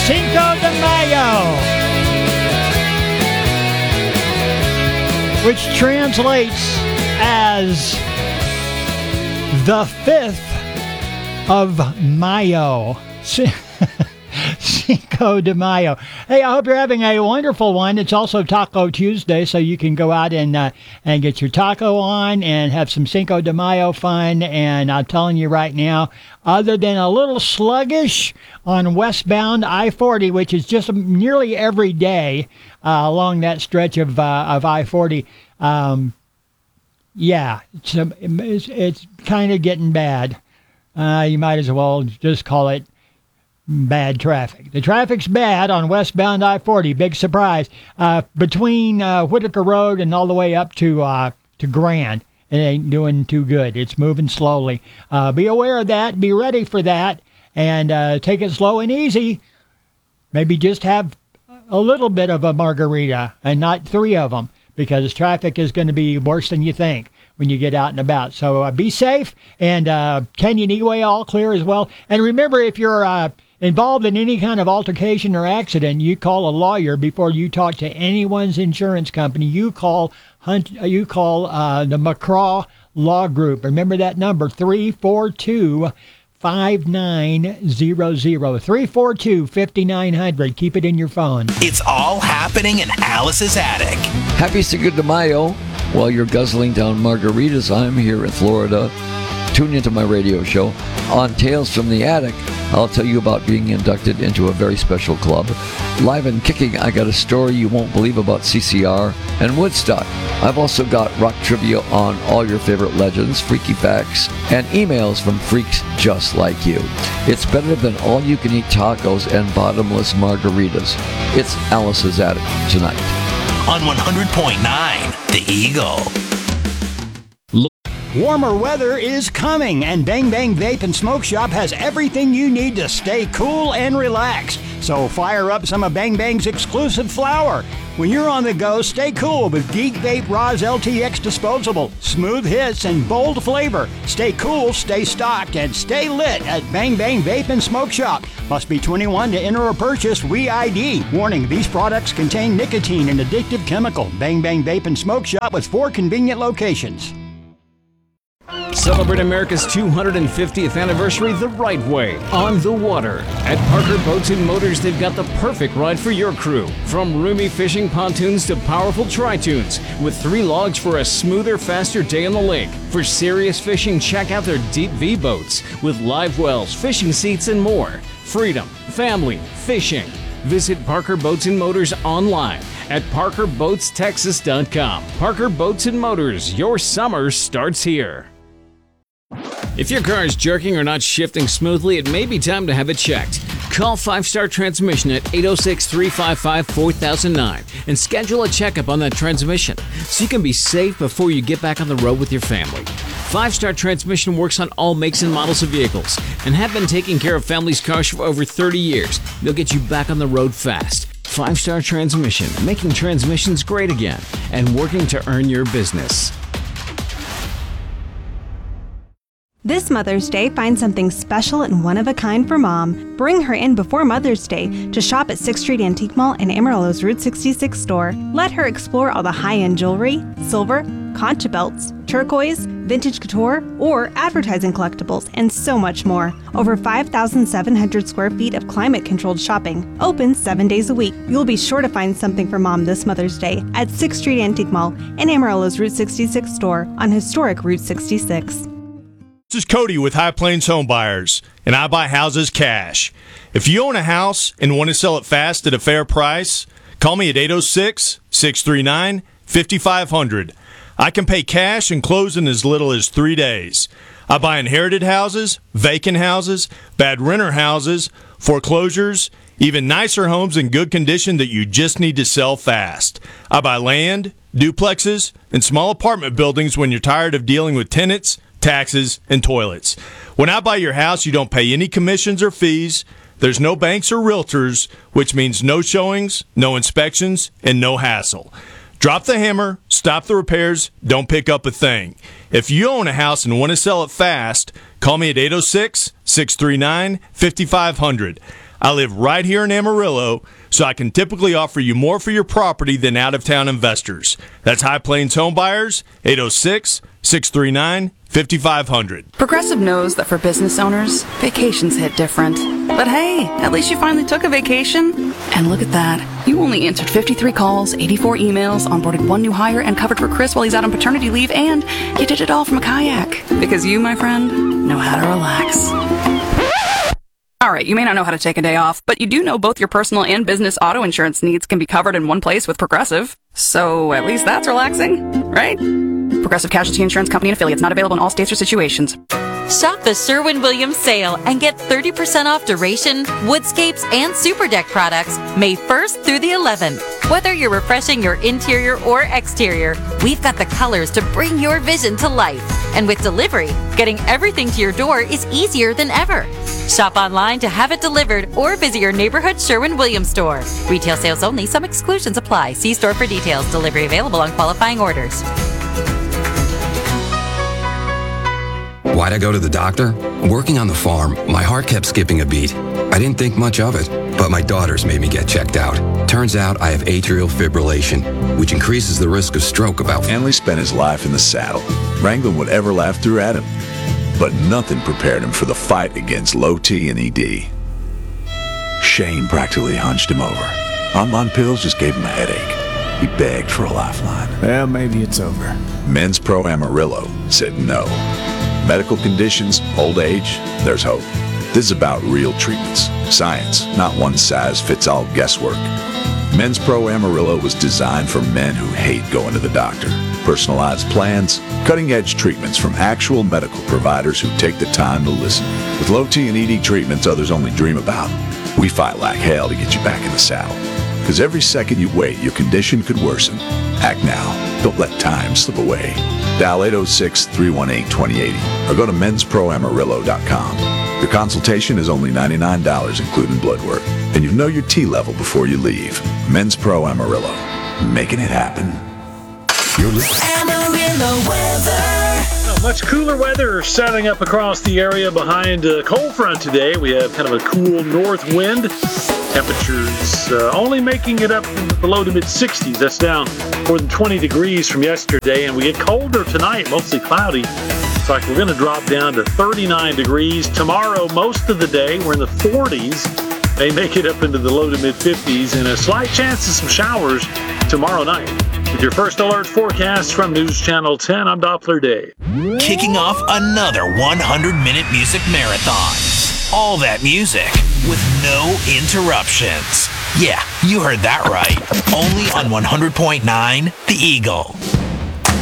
Cinco de Mayo, which translates as the 5th of Mayo. Cinco de Mayo. Hey, I hope you're having a wonderful one. It's also Taco Tuesday, so you can go out and get your taco on and have some Cinco de Mayo fun. And I'm telling you right now, other than a little sluggish on westbound I-40, which is just nearly every day along that stretch of I-40, yeah, it's kind of getting bad. You might as well just call it bad traffic. The traffic's bad on westbound I-40. Big surprise. Between Whitaker Road and all the way up to Grand, it ain't doing too good. It's moving slowly. Be aware of that. Be ready for that. And take it slow and easy. Maybe just have a little bit of a margarita and not 3 of them, because traffic is going to be worse than you think when you get out and about. So be safe. And Canyon E-Way all clear as well. And remember, if you're involved in any kind of altercation or accident, you call a lawyer before you talk to anyone's insurance company. You call the McCraw Law Group. Remember that number, 342-5900. 342-5900. Keep it in your phone. It's all happening in Alice's attic. Happy Cinco de Mayo. While you're guzzling down margaritas, I'm here in Florida. Tune into my radio show. On Tales from the Attic, I'll tell you about being inducted into a very special club. Live and kicking, I got a story you won't believe about CCR and Woodstock. I've also got rock trivia on all your favorite legends, freaky facts, and emails from freaks just like you. It's better than all-you-can-eat tacos and bottomless margaritas. It's Alice's Attic tonight. On 100.9, The Eagle. Warmer weather is coming, and Bang Bang Vape and Smoke Shop has everything you need to stay cool and relaxed. So fire up some of Bang Bang's exclusive flower. When you're on the go, stay cool with Geek Vape Roz LTX Disposable. Smooth hits and bold flavor. Stay cool, stay stocked, and stay lit at Bang Bang Vape and Smoke Shop. Must be 21 to enter or purchase. WeID. Warning, these products contain nicotine and addictive chemical. Bang Bang Vape and Smoke Shop with 4 convenient locations. Celebrate America's 250th anniversary the right way, on the water. At Parker Boats and Motors, they've got the perfect ride for your crew. From roomy fishing pontoons to powerful tri-tunes, with 3 logs for a smoother, faster day on the lake. For serious fishing, check out their Deep V boats, with live wells, fishing seats, and more. Freedom, family, fishing. Visit Parker Boats and Motors online at parkerboatstexas.com. Parker Boats and Motors, your summer starts here. If your car is jerking or not shifting smoothly, it may be time to have it checked. Call 5 Star Transmission at 806-355-4009 and schedule a checkup on that transmission so you can be safe before you get back on the road with your family. 5 Star Transmission works on all makes and models of vehicles and have been taking care of families' cars for over 30 years. They'll get you back on the road fast. 5 Star Transmission, making transmissions great again and working to earn your business. This Mother's Day, find something special and one-of-a-kind for Mom. Bring her in before Mother's Day to shop at 6th Street Antique Mall and Amarillo's Route 66 store. Let her explore all the high-end jewelry, silver, concha belts, turquoise, vintage couture, or advertising collectibles, and so much more. Over 5,700 square feet of climate-controlled shopping. Open 7 days a week. You'll be sure to find something for Mom this Mother's Day at 6th Street Antique Mall and Amarillo's Route 66 store on historic Route 66. This is Cody with High Plains Home Buyers, and I buy houses cash. If you own a house and want to sell it fast at a fair price, call me at 806-639-5500. I can pay cash and close in as little as 3 days. I buy inherited houses, vacant houses, bad renter houses, foreclosures, even nicer homes in good condition that you just need to sell fast. I buy land, duplexes, and small apartment buildings when you're tired of dealing with tenants, taxes, and toilets. When I buy your house, you don't pay any commissions or fees. There's no banks or realtors, which means no showings, no inspections, and no hassle. Drop the hammer, stop the repairs, don't pick up a thing. If you own a house and want to sell it fast, call me at 806-639-5500. I live right here in Amarillo, so I can typically offer you more for your property than out-of-town investors. That's High Plains Home Buyers, 806-639-5500. Progressive knows that for business owners, vacations hit different. But hey, at least you finally took a vacation. And look at that. You only answered 53 calls, 84 emails, onboarded 1 new hire, and covered for Chris while he's out on paternity leave, and you did it all from a kayak. Because you, my friend, know how to relax. Alright, you may not know how to take a day off, but you do know both your personal and business auto insurance needs can be covered in one place with Progressive. So at least that's relaxing, right? Progressive Casualty Insurance Company and Affiliates, not available in all states or situations. Shop the Sherwin-Williams sale and get 30% off Duration, Woodscapes, and Super Deck products May 1st through the 11th. Whether you're refreshing your interior or exterior, we've got the colors to bring your vision to life. And with delivery, getting everything to your door is easier than ever. Shop online to have it delivered or visit your neighborhood Sherwin-Williams store. Retail sales only. Some exclusions apply. See store for details. Delivery available on qualifying orders. Why'd I go to the doctor? Working on the farm, my heart kept skipping a beat. I didn't think much of it, but my daughters made me get checked out. Turns out I have atrial fibrillation, which increases the risk of stroke about... Hanley spent his life in the saddle, wrangling whatever life threw at him. But nothing prepared him for the fight against low T and ED. Shane practically hunched him over. Online pills just gave him a headache. He begged for a lifeline. Well, maybe it's over. Men's Pro Amarillo said no. Medical conditions, old age, there's hope. This is about real treatments, science, not one-size-fits-all guesswork. Men's Pro Amarillo was designed for men who hate going to the doctor. Personalized plans, cutting-edge treatments from actual medical providers who take the time to listen. With low T and ED treatments others only dream about, we fight like hell to get you back in the saddle. Because every second you wait, your condition could worsen. Act now. Don't let time slip away. Dial 806-318-2080 or go to mensproamarillo.com. Your consultation is only $99, including blood work. And you know your T level before you leave. Men's Pro Amarillo. Making it happen. You're listening. Amarillo weather. Much cooler weather setting up across the area behind a cold front today. We have kind of a cool north wind. Temperatures only making it up in the low to mid-60s. That's down more than 20 degrees from yesterday. And we get colder tonight, mostly cloudy. It's like we're going to drop down to 39 degrees. Tomorrow, most of the day, we're in the 40s. They make it up into the low to mid-50s. And a slight chance of some showers tomorrow night. With your first alert forecast from News Channel 10, I'm Doppler Dave. Kicking off another 100-minute music marathon. All that music with no interruptions. Yeah, you heard that right. Only on 100.9 The Eagle.